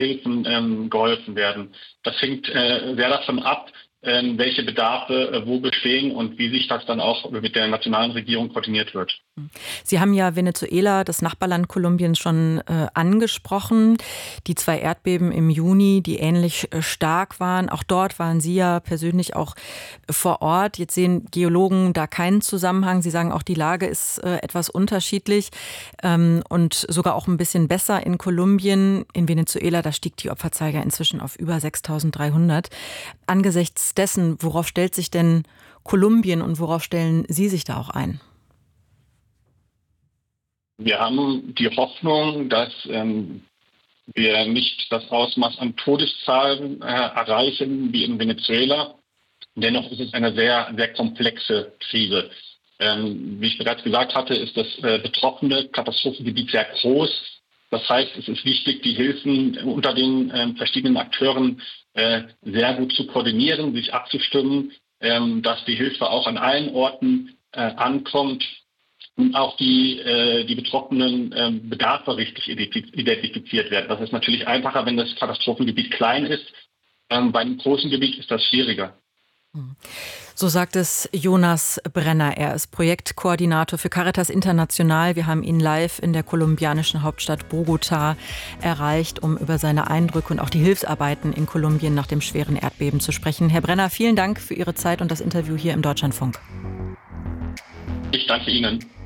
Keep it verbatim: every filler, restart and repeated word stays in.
Hilfen ähm, geholfen werden. Das hängt äh, sehr davon ab, ähm, welche Bedarfe äh, wo bestehen und wie sich das dann auch mit der nationalen Regierung koordiniert wird. Sie haben ja Venezuela, das Nachbarland Kolumbiens, schon äh, angesprochen. Die zwei Erdbeben im Juni, die ähnlich äh, stark waren. Auch dort waren Sie ja persönlich auch äh, vor Ort. Jetzt sehen Geologen da keinen Zusammenhang. Sie sagen auch, die Lage ist äh, etwas unterschiedlich ähm, und sogar auch ein bisschen besser in Kolumbien. In Venezuela, da stieg die Opferzahl ja inzwischen auf über sechstausenddreihundert. Angesichts dessen, worauf stellt sich denn Kolumbien und worauf stellen Sie sich da auch ein? Wir haben die Hoffnung, dass ähm, wir nicht das Ausmaß an Todeszahlen äh, erreichen wie in Venezuela. Dennoch ist es eine sehr, sehr komplexe Krise. Ähm, wie ich bereits gesagt hatte, ist das äh, betroffene Katastrophengebiet sehr groß. Das heißt, es ist wichtig, die Hilfen unter den äh, verschiedenen Akteuren äh, sehr gut zu koordinieren, sich abzustimmen, ähm, dass die Hilfe auch an allen Orten äh, ankommt und auch die, äh, die betroffenen äh, Bedarfe richtig identifiziert werden. Das ist natürlich einfacher, wenn das Katastrophengebiet klein ist. Ähm, bei einem großen Gebiet ist das schwieriger. So sagt es Jonas Brenner. Er ist Projektkoordinator für Caritas International. Wir haben ihn live in der kolumbianischen Hauptstadt Bogotá erreicht, um über seine Eindrücke und auch die Hilfsarbeiten in Kolumbien nach dem schweren Erdbeben zu sprechen. Herr Brenner, vielen Dank für Ihre Zeit und das Interview hier im Deutschlandfunk. Ich danke Ihnen.